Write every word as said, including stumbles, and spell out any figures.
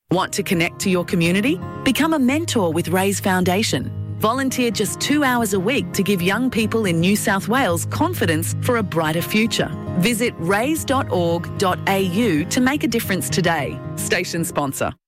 Want to connect to your community? Become a mentor with Raise Foundation. Volunteer just two hours a week to give young people in New South Wales confidence for a brighter future. Visit raise dot org dot a u to make a difference today. Station sponsor.